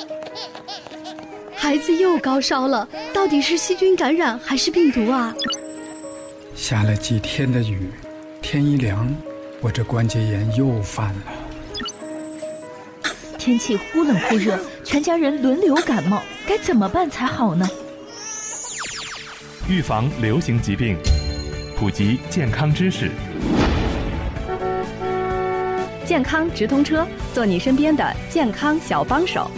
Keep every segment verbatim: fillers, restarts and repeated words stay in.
孩子又高烧了，到底是细菌感染还是病毒啊？ 下了几天的雨，天一凉，我这关节炎又犯了。 天气忽冷忽热，全家人轮流感冒，该怎么办才好呢？ 预防流行疾病，普及健康知识。 健康直通车，做你身边的健康小帮手。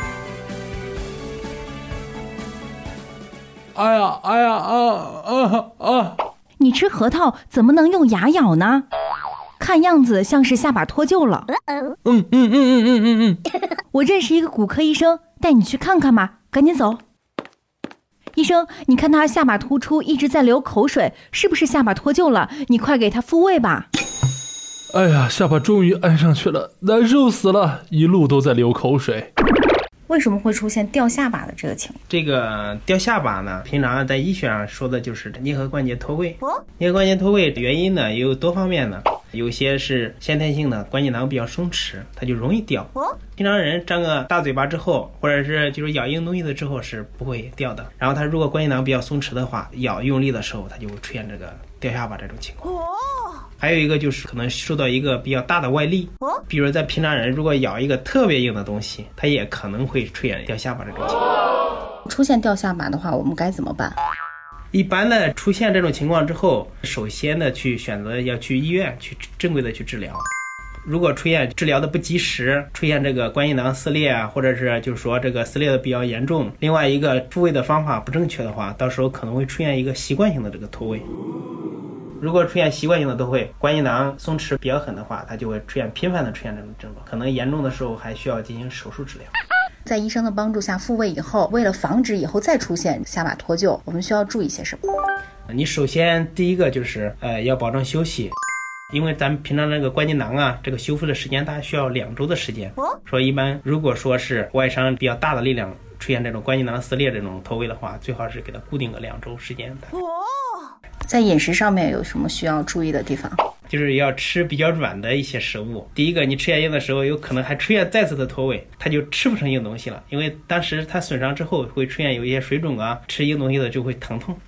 哎呀，哎呀，啊啊啊！ 你吃核桃怎么能用牙咬呢？看样子像是下巴脱臼了。 嗯嗯嗯嗯嗯嗯嗯。 我认识一个骨科医生，带你去看看吧，赶紧走。医生，你看他下巴突出，一直在流口水，是不是下巴脱臼了？你快给他复位吧。 哎呀，下巴终于安上去了，难受死了，一路都在流口水。 为什么会出现掉下巴的这个情况？ 这个掉下巴呢，平常在医学上说的就是颞颌关节脱位。颞颌关节脱位原因呢也有多方面的，有些是先天性的关节囊比较松弛，它就容易掉。平常人张个大嘴巴之后，或者是就是咬硬东西的之后是不会掉的。然后它如果关节囊比较松弛的话，咬用力的时候，它就会出现这个掉下巴这种情况。还有一个就是可能受到一个比较大的外力，比如在平常人如果咬一个特别硬的东西，它也可能会出现掉下巴这种情况。 出现掉下巴的话，我们该怎么办？ 一般的出现这种情况之后，首先的去选择要去医院去正规的去治疗。如果出现治疗的不及时，出现这个关节囊撕裂啊，或者是就是说这个撕裂的比较严重，另外一个复位的方法不正确的话，到时候可能会出现一个习惯性的这个脱位。如果出现习惯性的脱位，关节囊松弛比较狠的话，它就会出现频繁的出现这种症状，可能严重的时候还需要进行手术治疗。 在医生的帮助下复位以后，为了防止以后再出现下巴脱臼，我们需要注意些什么？ 你首先第一个就是呃要保证休息，因为咱们平常那个关节囊啊，这个修复的时间大概需要两周的时间。说一般如果说是外伤比较大的力量出现这种关节囊撕裂这种脱位的话，最好是给它固定个两周时间的。 在饮食上面有什么需要注意的地方？ 就是要吃比较软的一些食物。第一个，你吃下硬的时候，有可能还出现再次的脱位，它就吃不成硬东西了，因为当时它损伤之后会出现有一些水肿啊，吃硬东西的就会疼痛。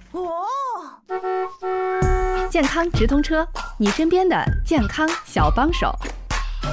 健康直通车，你身边的健康小帮手。